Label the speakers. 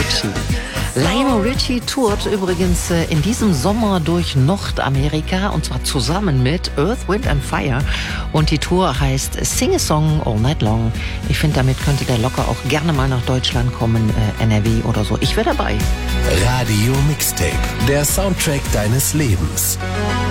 Speaker 1: Richie. Lionel Richie tourt übrigens in diesem Sommer durch Nordamerika und zwar zusammen mit Earth, Wind and Fire und die Tour heißt Sing a Song All Night Long. Ich finde, damit könnte der locker auch gerne mal nach Deutschland kommen, NRW oder so. Ich wäre dabei.
Speaker 2: Radio Mixtape, der Soundtrack deines Lebens.